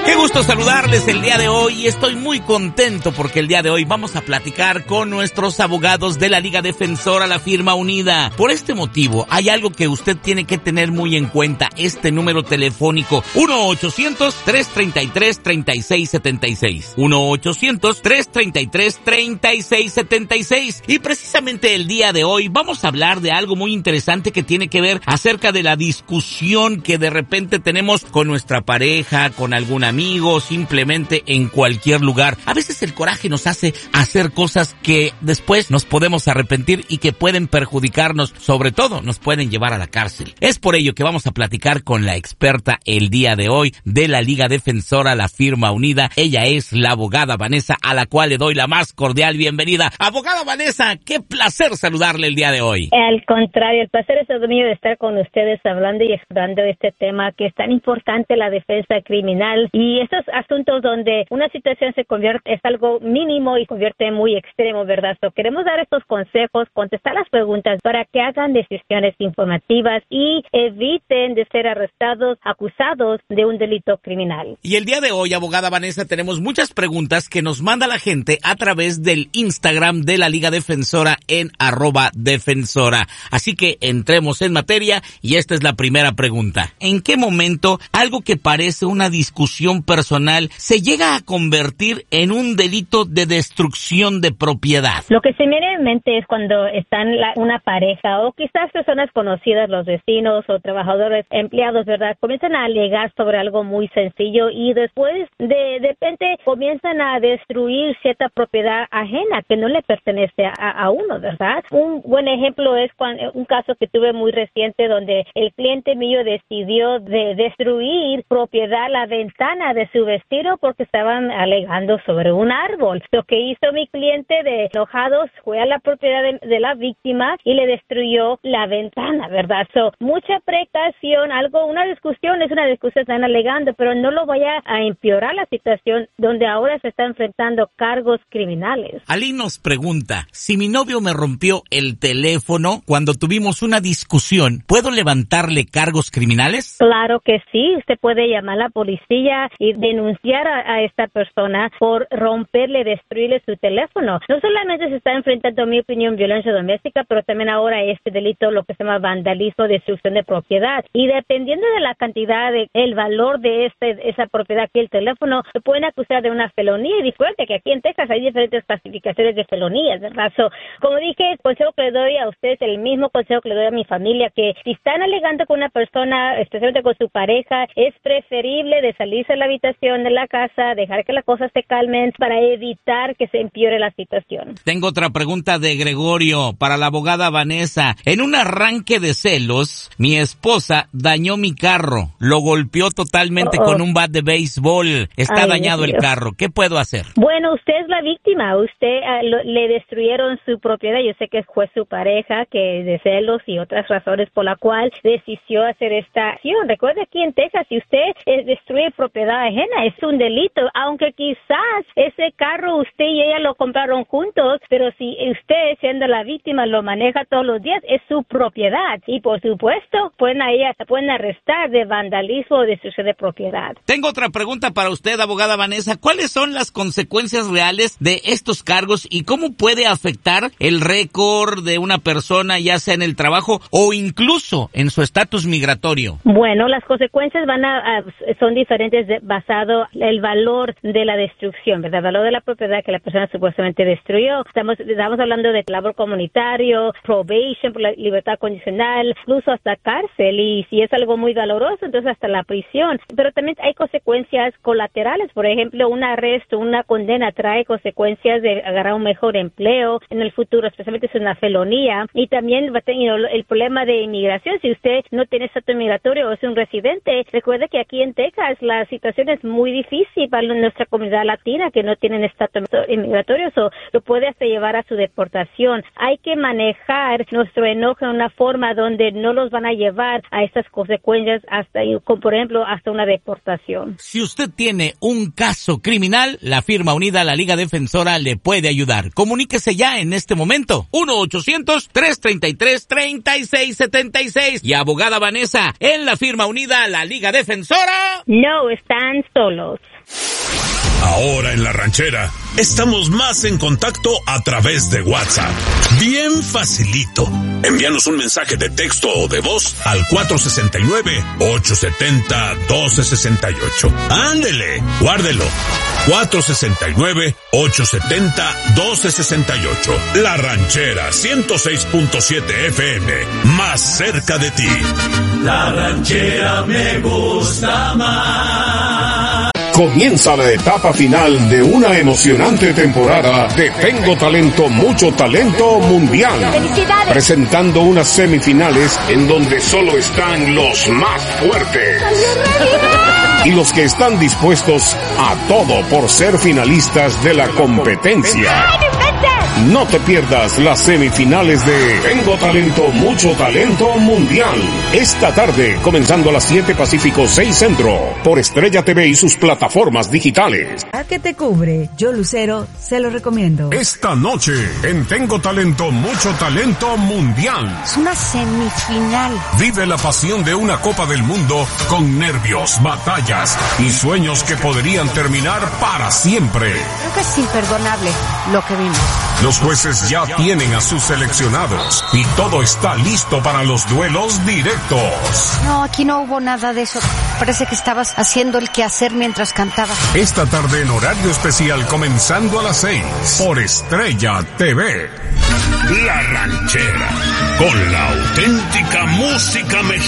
Qué gusto saludarles el día de hoy y estoy muy contento porque el día de hoy vamos a platicar con nuestros abogados de la Liga Defensora, la firma unida. Por este motivo, hay algo que usted tiene que tener muy en cuenta, este número telefónico 1-800-333-3676. 1-800-333-3676. Y precisamente el día de hoy vamos a hablar de algo muy interesante que tiene que ver acerca de la discusión que de repente tenemos con nuestra pareja, con algún amigo, simplemente en cualquier lugar. A veces el coraje nos hace hacer cosas que después nos podemos arrepentir y que pueden perjudicarnos, sobre todo nos pueden llevar a la cárcel. Es por ello que vamos a platicar con la experta el día de hoy de la Liga Defensora, la firma unida. Ella es la abogada Vanessa, a la cual le doy la más cordial bienvenida. Abogada Vanessa, qué placer saludarle el día de hoy. Al contrario, el placer es todo mío de estar con ustedes hablando y explorando este tema que es tan importante, la defensa criminal. Y estos asuntos donde una situación se convierte, es algo mínimo y convierte en muy extremo, ¿verdad? So, queremos dar estos consejos, contestar las preguntas para que hagan decisiones informativas y eviten de ser arrestados, acusados de un delito criminal. Y el día de hoy, abogada Vanessa, tenemos muchas preguntas que nos manda la gente a través del Instagram de la Liga Defensora en @defensora. Así que entremos en materia y esta es la primera pregunta. ¿En qué momento algo que parece una discusión personal se llega a convertir en un delito de destrucción de propiedad? Lo que se me viene en mente es cuando están una pareja o quizás personas conocidas, los vecinos o trabajadores, empleados, ¿verdad? Comienzan a alegar sobre algo muy sencillo y después de repente comienzan a destruir cierta propiedad ajena que no le pertenece a uno, ¿verdad? Un buen ejemplo es un caso que tuve muy reciente donde el cliente mío decidió de destruir propiedad, la ventana de su vecino porque estaban alegando sobre un árbol. Lo que hizo mi cliente de enojados fue a la propiedad de la víctima y le destruyó la ventana, ¿verdad? Mucha precaución, una discusión es una discusión, están alegando, pero no lo vaya a empeorar la situación donde ahora se está enfrentando cargos criminales. Ali nos pregunta, si mi novio me rompió el teléfono cuando tuvimos una discusión, ¿puedo levantarle cargos criminales? Claro que sí, usted puede llamar a la policía y denunciar a esta persona por romperle, destruirle su teléfono. No solamente se está enfrentando, en mi opinión, violencia doméstica, pero también ahora este delito, lo que se llama vandalismo, destrucción de propiedad. Y dependiendo de la cantidad, el valor de esa propiedad, aquí el teléfono, se pueden acusar de una felonía. Y recuerde que aquí en Texas hay diferentes clasificaciones de felonías, ¿verdad? Como dije, el consejo que le doy a ustedes, el mismo consejo que le doy a mi familia, que si están alegando con una persona, especialmente con su pareja, es preferible de salirse de la habitación de la casa, dejar que las cosas se calmen para evitar que se empeore la situación. Tengo otra pregunta de Gregorio para la abogada Vanessa. En un arranque de celos, mi esposa dañó mi carro. Lo golpeó totalmente con un bat de béisbol. Está dañado el carro. ¿Qué puedo hacer? Bueno, usted es la víctima. Usted le destruyeron su propiedad. Yo sé que fue su pareja que de celos y otras razones por la cual decidió hacer esta acción. Recuerde, aquí en Texas, si usted destruye propiedad ajena, es un delito. Aunque quizás ese carro usted y ella lo compraron juntos, pero si usted, siendo la víctima, lo maneja todos los días, es su propiedad. Y por supuesto, pueden arrestar de vandalismo o destrucción de propiedad. Tengo otra pregunta para usted, abogada Vanessa. ¿Cuáles son las consecuencias reales de estos cargos y cómo puede afectar el récord de una persona, ya sea en el trabajo o incluso en su estatus migratorio? Bueno, las consecuencias son diferentes basado en el valor de la destrucción, ¿verdad? El valor de la propiedad que la persona supuestamente destruyó. Estamos hablando de labor comunitario, probation, por la libertad condicional, incluso hasta cárcel, y si es algo muy valoroso, entonces hasta la prisión. Pero también hay consecuencias colaterales, por ejemplo, un arresto, una condena trae consecuencias de agarrar un mejor empleo en el futuro, especialmente si es una felonía, y también el problema de inmigración. Si usted no tiene estatus migratorio o es un residente, recuerde que aquí en Texas la situación es muy difícil para nuestra comunidad latina que no tienen estatus migratorio, lo puede hasta llevar a su deportación. Hay que manejar nuestro enojo en una forma donde no los van a llevar a estas consecuencias por ejemplo, hasta una deportación. Si usted tiene un caso criminal, la firma unida, la Liga Defensora, le puede ayudar. Comuníquese ya en este momento. 1-800-333-3676. Y abogada Vanessa, en la firma unida, la Liga Defensora. No está están solos. Ahora en La Ranchera, estamos más en contacto a través de WhatsApp. Bien facilito. Envíanos un mensaje de texto o de voz al 469-870-1268. ¡Ándele! Guárdelo. 469-870-1268. La Ranchera 106.7 FM. Más cerca de ti. La Ranchera me gusta más. Comienza la etapa final de una emocionante temporada de Tengo Talento, Mucho Talento Mundial. ¡Felicidades! Presentando unas semifinales en donde solo están los más fuertes. Y los que están dispuestos a todo por ser finalistas de la competencia. No te pierdas las semifinales de Tengo Talento, Mucho Talento Mundial. Esta tarde, comenzando a las 7 Pacífico, 6 Centro, por Estrella TV y sus plataformas digitales. ¿A qué te cubre? Yo, Lucero, se lo recomiendo. Esta noche, en Tengo Talento, Mucho Talento Mundial. Es una semifinal. Vive la pasión de una Copa del Mundo con nervios, batallas y sueños que podrían terminar para siempre. Creo que es imperdonable lo que vimos. Los jueces ya tienen a sus seleccionados y todo está listo para los duelos directos. No, aquí no hubo nada de eso. Parece que estabas haciendo el quehacer mientras cantabas. Esta tarde en horario especial comenzando a las 6 por Estrella TV. La Ranchera, con la auténtica música mexicana.